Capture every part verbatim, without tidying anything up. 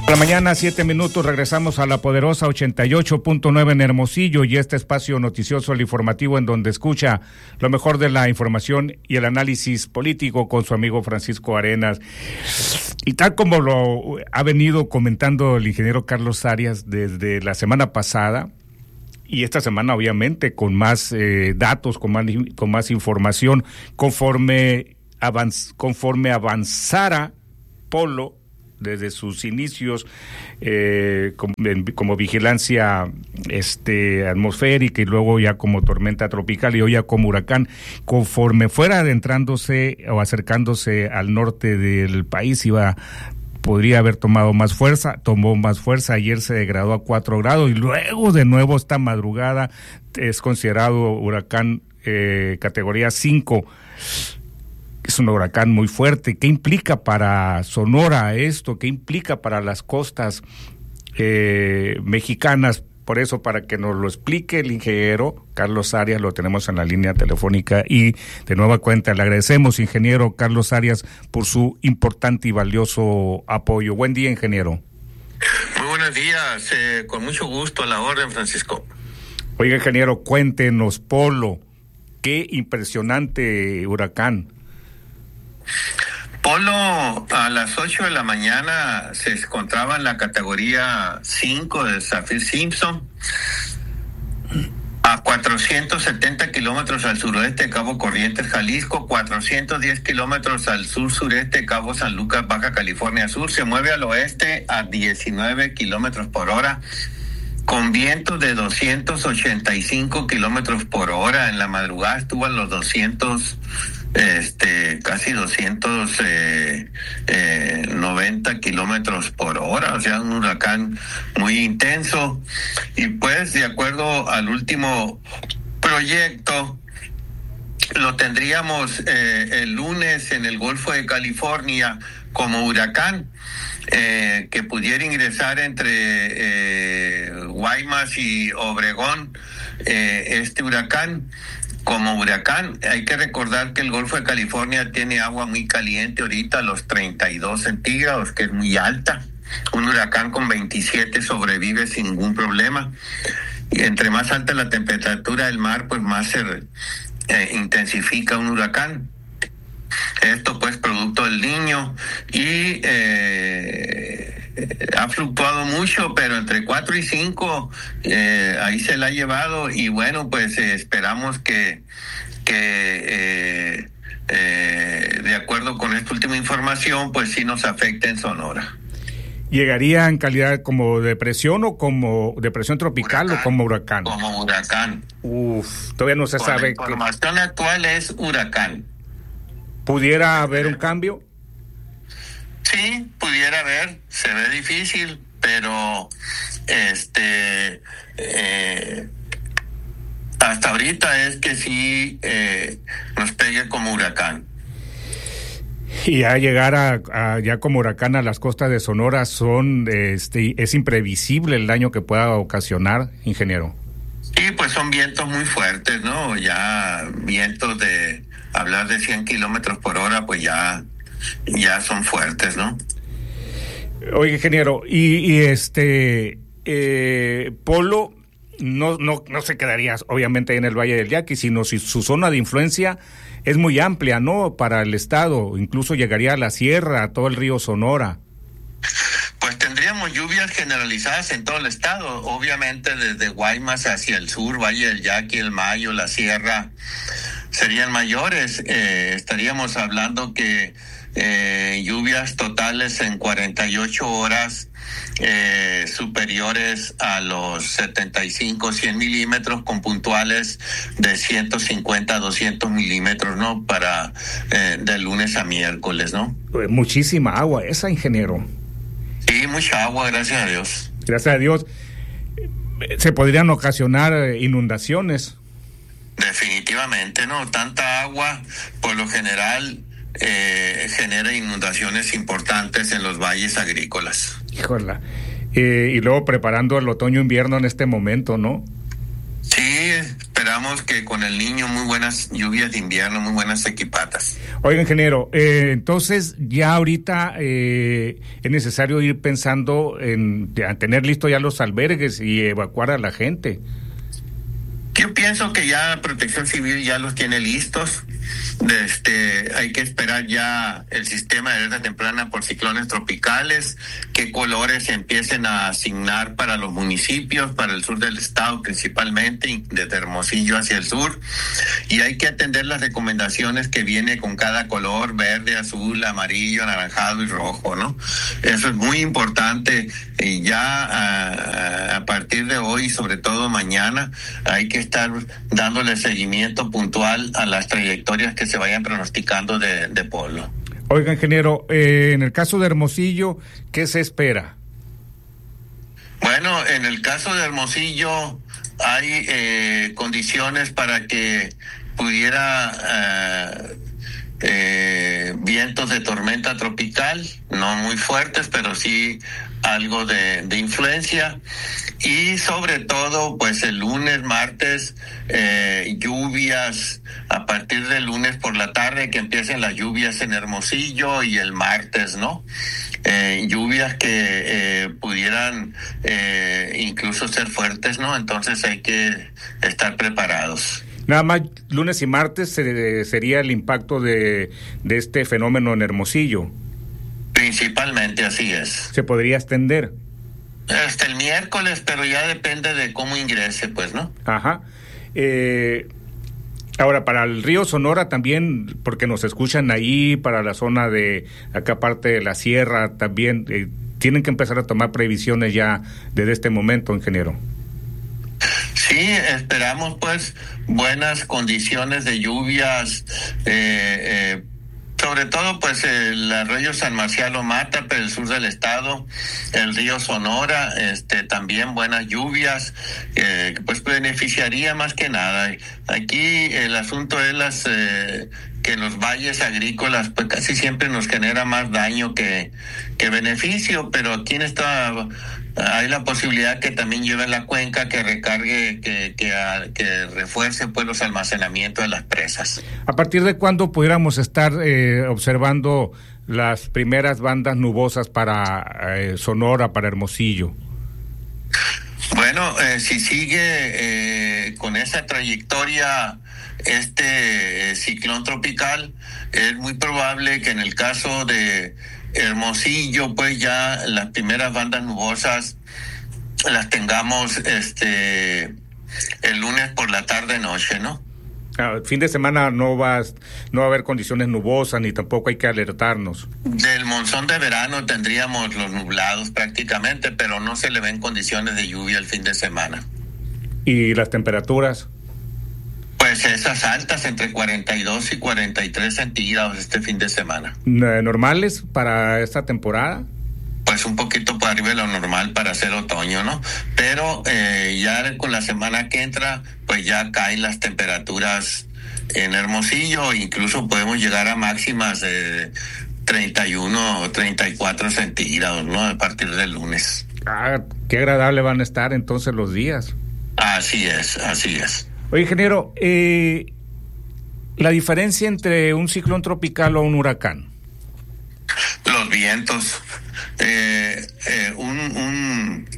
A la mañana, siete minutos, regresamos a la poderosa ochenta y ocho punto nueve en Hermosillo y este espacio noticioso, el informativo, en donde escucha lo mejor de la información y el análisis político con su amigo Francisco Arenas. Y tal como lo ha venido comentando el ingeniero Carlos Arias desde la semana pasada, y esta semana obviamente con más eh, datos, con más, con más información, conforme, avanz, conforme avanzara Polo desde sus inicios eh, como, como vigilancia este, atmosférica y luego ya como tormenta tropical y hoy ya como huracán, conforme fuera adentrándose o acercándose al norte del país, iba podría haber tomado más fuerza, tomó más fuerza, ayer se degradó a cuatro grados y luego de nuevo esta madrugada es considerado huracán eh, categoría cinco. Es un huracán muy fuerte. ¿Qué implica para Sonora esto? ¿Qué implica para las costas eh, mexicanas? Por eso, para que nos lo explique el ingeniero Carlos Arias, lo tenemos en la línea telefónica y de nueva cuenta le agradecemos, ingeniero Carlos Arias, por su importante y valioso apoyo. Buen día, ingeniero. Muy buenos días, eh, con mucho gusto, a la orden, Francisco. Oiga, ingeniero, cuéntenos, Polo, qué impresionante huracán. Polo a las ocho de la mañana se encontraba en la categoría cinco de Saffir-Simpson, a cuatrocientos setenta kilómetros al suroeste de Cabo Corrientes, Jalisco, cuatrocientos diez kilómetros al sur-sureste de Cabo San Lucas, Baja California Sur. Se mueve al oeste a diecinueve kilómetros por hora, con vientos de doscientos ochenta y cinco kilómetros por hora. En la madrugada estuvo a los doscientos, este, casi doscientos noventa kilómetros por hora, o sea, un huracán muy intenso. Y pues, de acuerdo al último proyecto, lo tendríamos eh, el lunes en el Golfo de California como huracán, eh, que pudiera ingresar entre eh, Guaymas y Obregón, eh, este huracán como huracán. Hay que recordar que el Golfo de California tiene agua muy caliente ahorita, a los treinta y dos centígrados, que es muy alta. Un huracán con veintisiete sobrevive sin ningún problema. Y entre más alta la temperatura del mar, pues más se eh, intensifica un huracán. Esto pues producto del Niño y eh, ha fluctuado mucho, pero entre cuatro y cinco eh, ahí se la ha llevado y bueno, pues eh, esperamos que, que eh, eh, de acuerdo con esta última información, pues sí nos afecte en Sonora. ¿Llegaría en calidad como depresión o como depresión tropical huracán, o como huracán? Como huracán. Uf, todavía no se con sabe. La información que... actual es huracán. ¿Pudiera haber un cambio? Sí, pudiera haber, se ve difícil, pero este eh, hasta ahorita es que sí eh, nos pegue como huracán. Y a llegar a, a ya como huracán a las costas de Sonora son este es imprevisible el daño que pueda ocasionar, ingeniero. Sí, pues son vientos muy fuertes, ¿no? Ya vientos de hablar de cien kilómetros por hora, pues ya, ya son fuertes, ¿no? Oye, ingeniero, y, y este eh, Polo no, no, no se quedaría obviamente en el Valle del Yaqui, sino si su zona de influencia es muy amplia, ¿no? Para el estado, incluso llegaría a la sierra, a todo el río Sonora. Pues tendríamos lluvias generalizadas en todo el estado, obviamente desde Guaymas hacia el sur, Valle del Yaqui, el Mayo, la sierra serían mayores. Eh, estaríamos hablando que eh, lluvias totales en cuarenta y ocho horas eh, superiores a los setenta y cinco, cien milímetros, con puntuales de ciento cincuenta a doscientos milímetros, ¿no? Para eh, de lunes a miércoles, ¿no? Muchísima agua esa, ingeniero. Sí, mucha agua, gracias a Dios. Gracias a Dios. Se podrían ocasionar inundaciones. Definitivamente, ¿no? Tanta agua, por lo general, eh, genera inundaciones importantes en los valles agrícolas. Híjole. Eh, y luego preparando el otoño-invierno en este momento, ¿no? Sí, esperamos esperamos que con el Niño muy buenas lluvias de invierno, muy buenas sequipatas. Oiga, ingeniero, eh, entonces ya ahorita eh, es necesario ir pensando en, en tener listos ya los albergues y evacuar a la gente. Yo pienso que ya Protección Civil ya los tiene listos. Este, hay que esperar ya el sistema de alerta temprana por ciclones tropicales, qué colores se empiecen a asignar para los municipios, para el sur del estado principalmente, desde Hermosillo hacia el sur, y hay que atender las recomendaciones que viene con cada color: verde, azul, amarillo, anaranjado y rojo, ¿no? Eso es muy importante, y ya a, a partir de hoy, sobre todo mañana, hay que estar dándole seguimiento puntual a las trayectorias que se vayan pronosticando de, de polo. Oiga, ingeniero, eh, en el caso de Hermosillo, ¿qué se espera? Bueno, en el caso de Hermosillo hay eh, condiciones para que pudiera eh, eh, vientos de tormenta tropical, no muy fuertes, pero sí algo de, de influencia, y sobre todo pues el lunes, martes, eh, lluvias a partir del lunes por la tarde, que empiecen las lluvias en Hermosillo, y el martes, ¿no? Eh, lluvias que eh, pudieran eh, incluso ser fuertes, ¿no? Entonces hay que estar preparados. Nada más lunes y martes eh, sería el impacto de, de este fenómeno en Hermosillo. Principalmente, así es. ¿Se podría extender? Hasta el miércoles, pero ya depende de cómo ingrese, pues, ¿no? Ajá. Eh, ahora, para el río Sonora también, porque nos escuchan ahí, para la zona de acá parte de la sierra también, eh, tienen que empezar a tomar previsiones ya desde este momento, ingeniero. Sí, esperamos pues buenas condiciones de lluvias, eh, eh, sobre todo pues el arroyo San Marcial Mata, pero el sur del estado, el río Sonora, este también buenas lluvias, eh, pues beneficiaría más que nada. Aquí el asunto es las eh, que en los valles agrícolas pues casi siempre nos genera más daño que, que beneficio, pero aquí en esta hay la posibilidad que también lleve la cuenca, que recargue, que, que, que refuerce pues los almacenamientos de las presas. ¿A partir de cuándo pudiéramos estar eh, observando las primeras bandas nubosas para eh, Sonora, para Hermosillo? Bueno, eh, si sigue eh, con esa trayectoria este eh, ciclón tropical, es muy probable que en el caso de Hermosillo, pues ya las primeras bandas nubosas las tengamos este el lunes por la tarde noche, ¿no? El fin de semana no va, no va a haber condiciones nubosas, ni tampoco hay que alertarnos. Del monzón de verano tendríamos los nublados prácticamente, pero no se le ven condiciones de lluvia el fin de semana. ¿Y las temperaturas? Pues esas altas, entre cuarenta y dos y cuarenta y tres centígrados este fin de semana. ¿Normales para esta temporada? Pues un poquito por arriba de lo normal para hacer otoño, ¿no? Pero eh, ya con la semana que entra, pues ya caen las temperaturas en Hermosillo, incluso podemos llegar a máximas de treinta y uno o treinta y cuatro centígrados, ¿no? A partir del lunes. Ah, qué agradable van a estar entonces los días. Así es, así es. Oye, ingeniero, eh, la diferencia entre un ciclón tropical o un huracán. Los vientos. Eh, eh, un, un,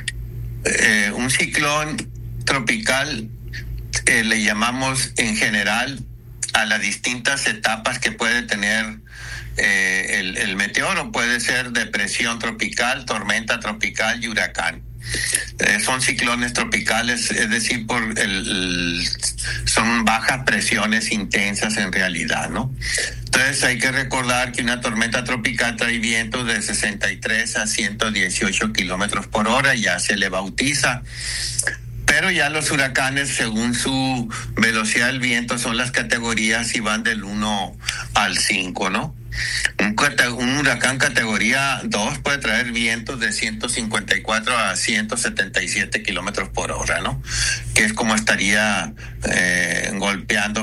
eh, un ciclón tropical eh, le llamamos en general a las distintas etapas que puede tener eh, el, el meteoro. Puede ser depresión tropical, tormenta tropical y huracán. Eh, son ciclones tropicales, es decir, por el, el, son bajas presiones intensas en realidad, ¿no? Entonces hay que recordar que una tormenta tropical trae vientos de sesenta y tres a ciento dieciocho kilómetros por hora, ya se le bautiza. Pero ya los huracanes, según su velocidad del viento, son las categorías y van del uno al cinco, ¿no? Un, un huracán categoría dos puede traer vientos de ciento cincuenta y cuatro a ciento setenta y siete kilómetros por hora, ¿no? Que es como estaría eh, golpeando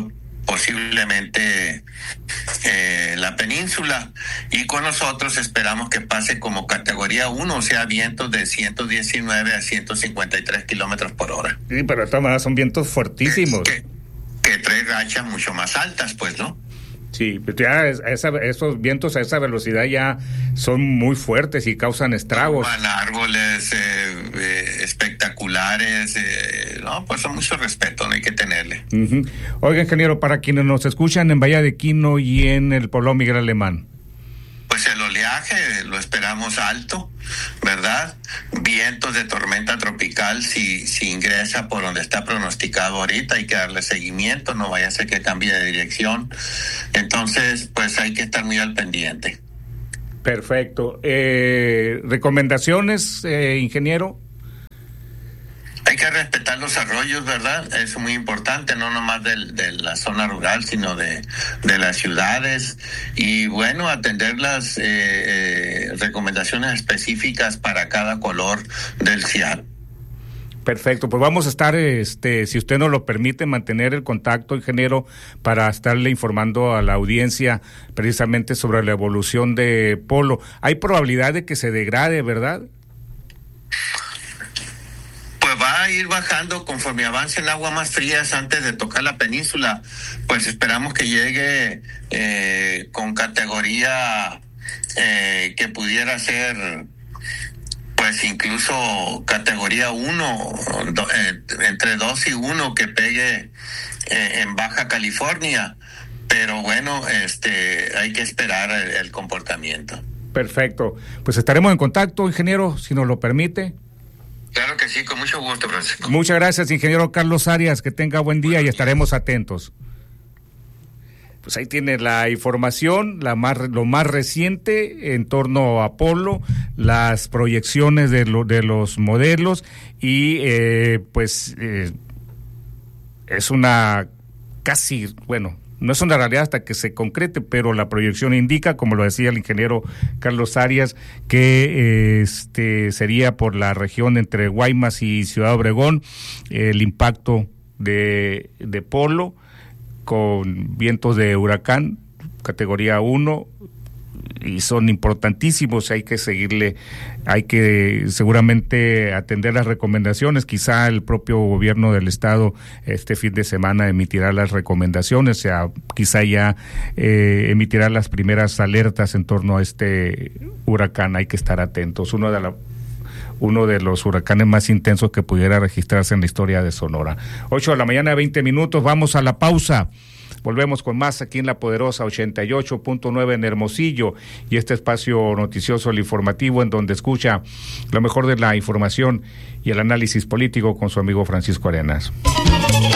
posiblemente eh, la península, y con nosotros esperamos que pase como categoría uno, o sea, vientos de ciento diecinueve a ciento cincuenta y tres kilómetros por hora. Sí, pero de todas maneras son vientos fuertísimos. Que, que trae rachas mucho más altas, pues, ¿no? Sí, pero ya esa, esos vientos a esa velocidad ya son muy fuertes y causan estragos. Van árboles eh, eh, espectaculares, eh, no, pues son mucho respeto, no hay que tenerle. Uh-huh. Oiga, ingeniero, para quienes nos escuchan en Bahía de Quino y en el Poblado Miguel Alemán. Pues el oleaje lo esperamos alto, ¿verdad? Vientos de tormenta tropical, si, si ingresa por donde está pronosticado ahorita, hay que darle seguimiento, no vaya a ser que cambie de dirección. Entonces, pues hay que estar muy al pendiente. Perfecto. Eh, ¿Recomendaciones, eh, ingeniero? Hay que respetar los arroyos, ¿verdad? Es muy importante, no nomás de, de la zona rural, sino de, de las ciudades. Y bueno, atender las eh, eh, recomendaciones específicas para cada color del C I A D. Perfecto, pues vamos a estar, este, si usted nos lo permite, mantener el contacto, ingeniero, para estarle informando a la audiencia precisamente sobre la evolución de Polo. Hay probabilidad de que se degrade, ¿verdad? Pues va a ir bajando conforme avancen aguas más frías antes de tocar la península. Pues esperamos que llegue eh, con categoría eh, que pudiera ser, pues incluso categoría uno, do, eh, entre dos y uno, que pegue eh, en Baja California. Pero bueno, este, hay que esperar el, el comportamiento. Perfecto. Pues estaremos en contacto, ingeniero, si nos lo permite. Claro que sí, con mucho gusto, Francisco. Muchas gracias, ingeniero Carlos Arias, que tenga buen día y estaremos atentos. Pues ahí tiene la información, la más, lo más reciente en torno a Polo, las proyecciones de, lo, de los modelos y eh, pues eh, es una casi, bueno, no es una realidad hasta que se concrete, pero la proyección indica, como lo decía el ingeniero Carlos Arias, que eh, este sería por la región entre Guaymas y Ciudad Obregón eh, el impacto de, de Polo con vientos de huracán categoría uno, y son importantísimos. Hay que seguirle, hay que seguramente atender las recomendaciones. Quizá el propio gobierno del estado este fin de semana emitirá las recomendaciones, o sea, quizá ya eh, emitirá las primeras alertas en torno a este huracán. Hay que estar atentos. Uno de la uno de los huracanes más intensos que pudiera registrarse en la historia de Sonora. Ocho de la mañana, veinte minutos, vamos a la pausa. Volvemos con más aquí en La Poderosa ochenta y ocho punto nueve en Hermosillo, y este espacio noticioso, el informativo, en donde escucha lo mejor de la información y el análisis político con su amigo Francisco Arenas.